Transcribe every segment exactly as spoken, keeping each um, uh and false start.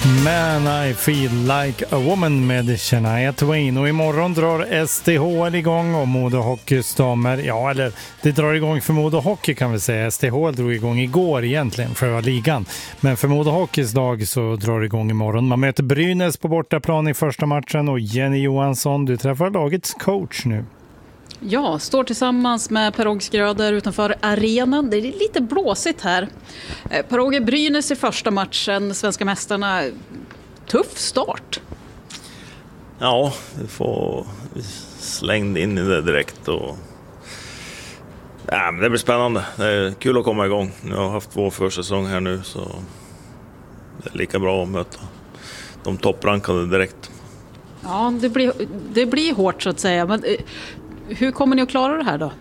Man I feel like a woman med Shania Twain. Och imorgon drar S D H L igång och Modo Hockeys damer. Ja, eller det drar igång för Modo Hockey kan vi säga. S D H L drog igång igår egentligen för ligan. Men för Modo Hockeys dag så drar det igång imorgon. Man möter Brynäs på bortaplan i första matchen. Och Jenny Johansson, du träffar lagets coach nu. Ja, står tillsammans med Per-Åge Skröder utanför arenan. Det är lite blåsigt här. Per-Åge, Brynäs i första matchen, svenska mästarna. Tuff start. Ja, vi får slängd in i det direkt. Och... Ja, men det blir spännande. Det är kul att komma igång. Jag har haft två försäsong här nu, så det är lika bra att möta de topprankade direkt. Ja, det blir, det blir hårt så att säga. Men hur kommer ni att klara det här då?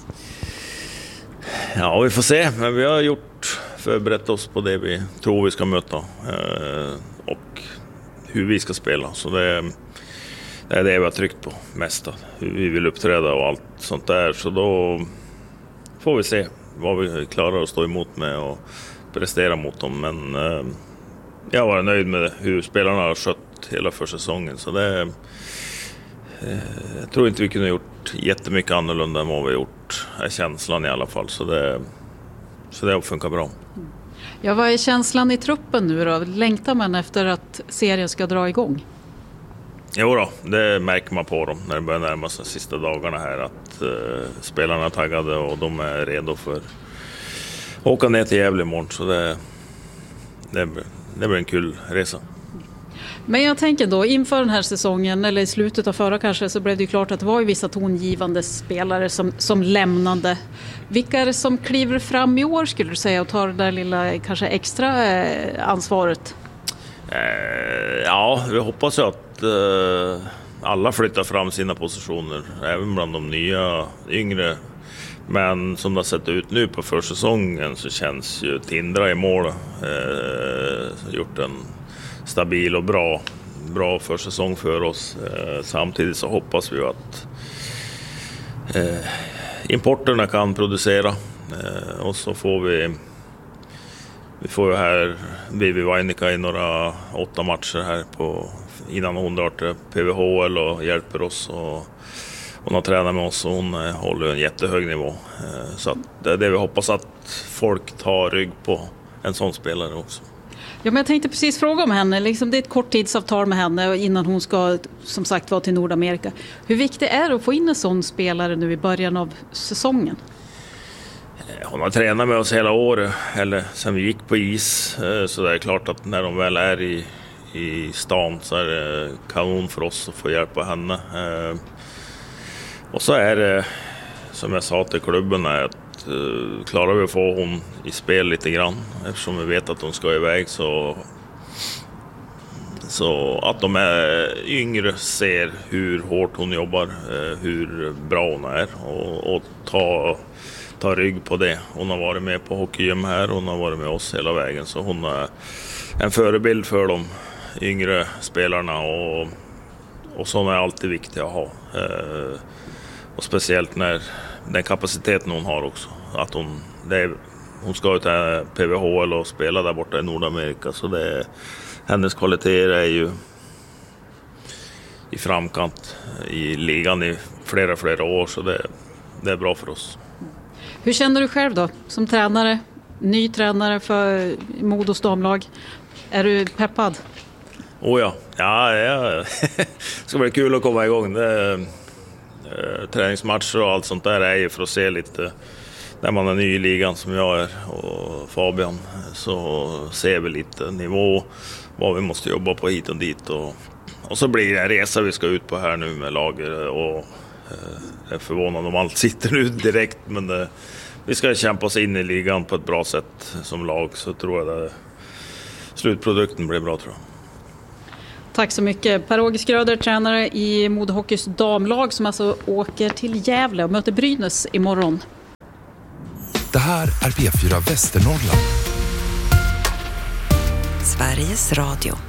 Ja, vi får se. Men vi har gjort förberett oss på det vi tror vi ska möta. Eh, och hur vi ska spela. Så det är, det är det vi har tryckt på mest. Hur vi vill uppträda och allt sånt där. Så då får vi se vad vi klarar att stå emot med och prestera mot dem. Men eh, jag var nöjd med hur spelarna har skött hela försäsongen. Så det eh, jag tror inte vi kunde gjort jättemycket annorlunda än vad vi har gjort. Är känslan i alla fall. Så det, så det funkar bra. Ja, vad är känslan i truppen nu då? Längtar man efter att serien ska dra igång? Jo då, det märker man på dem när det börjar närma sig de sista dagarna här. Att uh, spelarna är taggade och de är redo för att åka ner till Gävle imorgon. Så det, det, det blir en kul resa. Men jag tänker då, inför den här säsongen, eller i slutet av förra kanske, så blev det ju klart att det var ju vissa tongivande spelare som, som lämnade. Vilka är det som kliver fram i år skulle du säga och tar det där lilla kanske extra eh, ansvaret? Eh, ja, vi hoppas ju att eh, alla flyttar fram sina positioner, även bland de nya, yngre. Men som det har sett ut nu på försäsongen så känns ju Tindra i mål eh, gjort en stabil och bra, bra försäsong för oss. Eh, samtidigt så hoppas vi att eh, importerna kan producera. Eh, och så får vi vi får ju här Vivi Vainika i några åtta matcher här på, innan hon drar till P V H L och hjälper oss. Och hon har tränat med oss och hon eh, håller en jättehög nivå. Eh, så att det är det vi hoppas att folk tar rygg på en sån spelare också. Ja, men jag tänkte precis fråga om henne. Liksom, det är ett korttidsavtal med henne innan hon ska som sagt vara till Nordamerika. Hur viktigt är det att få in en sån spelare nu i början av säsongen? Hon har tränat med oss hela året, eller sen vi gick på is. Så det är klart att när de väl är i, i stan så är det kanon för oss att få hjälpa henne. Och så är det, som jag sa till klubben, är att klarar vi att få hon i spel lite grann, eftersom vi vet att hon ska iväg, så så att de är yngre ser hur hårt hon jobbar, hur bra hon är, och, och ta, ta rygg på det. Hon har varit med på hockeygym här, hon har varit med oss hela vägen, så hon är en förebild för de yngre spelarna, och, och sådana är alltid viktiga att ha. Och speciellt när den kapaciteten hon har också. Att hon, det är, hon ska ju till P V H L och spela där borta i Nordamerika. Så det är, hennes kvaliteter är ju i framkant i ligan i flera, flera år. Så det, det är bra för oss. Hur känner du själv då som tränare? Ny tränare för Modos damlag. Är du peppad? Oh ja, ja, ja. Det ska bli kul att komma igång. Det träningsmatcher och allt sånt där är ju för att se lite när man är ny i ligan som jag är och Fabian, så ser vi lite nivå, vad vi måste jobba på hit och dit, och, och så blir det en resa vi ska ut på här nu med lager, och eh, jag är förvånad om allt sitter nu direkt, men eh, vi ska kämpa oss in i ligan på ett bra sätt som lag, så tror jag att slutprodukten blir bra, tror jag. Tack så mycket. Per-Åge Skröder, tränare i Modo Hockeys damlag, som alltså åker till Gävle och möter Brynäs imorgon. Det här är P fyra Västernorrland. Sveriges Radio.